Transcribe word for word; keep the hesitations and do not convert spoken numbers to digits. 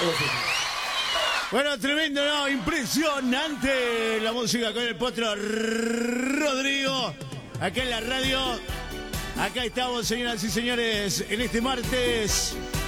Bueno, tremendo, ¿no? Impresionante la música con el Potro Rodrigo. Acá en la radio. Acá estamos, señoras y señores, en este martes